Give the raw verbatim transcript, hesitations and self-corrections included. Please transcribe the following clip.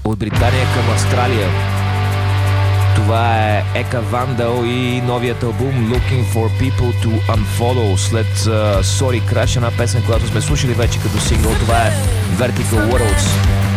От Британия към Австралия. Това е Ека Вандал и новият албум Looking for People to Unfollow. След uh, Sorry Crash, една песен, която сме слушали вече като сингъл, това е Vertical Worlds.